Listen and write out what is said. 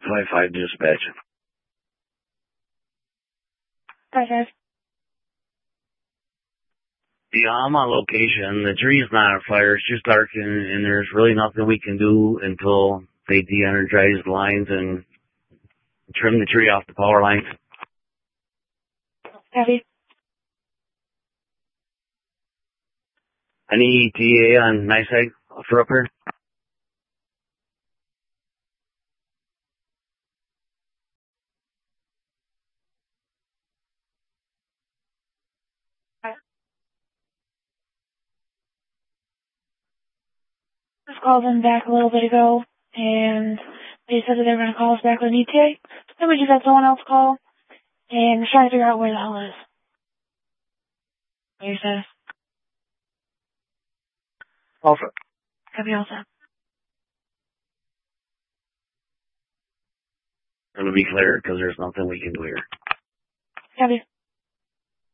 5-5 dispatch. Hi, guys. Yeah, I'm on location. The tree's not on fire. It's just dark, and there's really nothing we can do until they de-energize the lines and trim the tree off the power lines. Heavy. Any ETA on NICEAG for up here? Just called them back a little bit ago, and they said that they were going to call us back with an ETA. Then we just had someone else call, and we're trying to figure out where the hell it is. What do you say? Also. Copy also. It'll be clear because there's nothing we can do here.